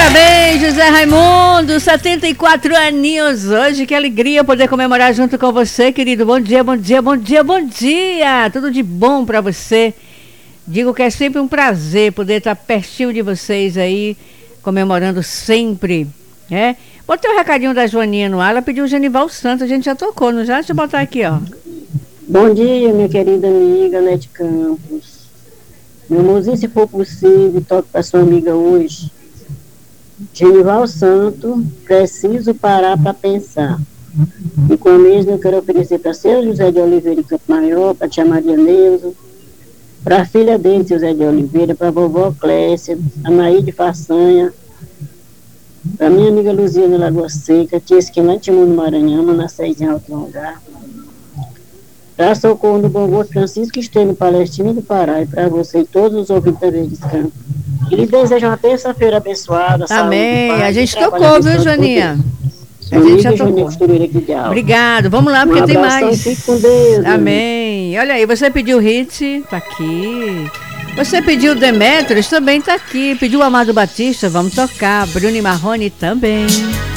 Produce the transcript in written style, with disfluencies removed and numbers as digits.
Parabéns, José Raimundo, 74 aninhos hoje, que alegria poder comemorar junto com você, querido. Bom dia, bom dia, bom dia, bom dia. Tudo de bom para você. Digo que é sempre um prazer poder estar pertinho de vocês aí, comemorando sempre, né? Botei o recadinho da Joaninha no ar, ela pediu o Genival Santos, a gente já tocou, não já? Deixa eu botar aqui, ó. Bom dia, minha querida amiga Lete Campos. Meu amorzinho, se for possível, toque para sua amiga hoje. Genival Santo, preciso parar para pensar. E com a mesma eu quero oferecer para seu José de Oliveira em Campo Maior, para tia Maria Neuza, para a filha dele, seu José de Oliveira, para a vovó Clécia, a Naí de Façanha, para minha amiga Luziana Lagoa Seca, tia Esquilante Mundo Maranhão, na Cezinha Alto Lugar, para Socorro do Bom Gosto Francisco Estênio Palestina do Pará, e para você e todos os ouvintes da Verdes Campos. E lhe desejo uma terça-feira abençoada. Amém. Saúde, paz, a gente tocou, viu, Joaninha? A gente já tocou. Obrigado. Vamos lá, porque tem mais. Fique com Deus. Amém. Olha aí, você pediu Hit, tá aqui. Você pediu Demetrios, também tá aqui. Pediu Amado Batista, vamos tocar. Bruno e Marrone também.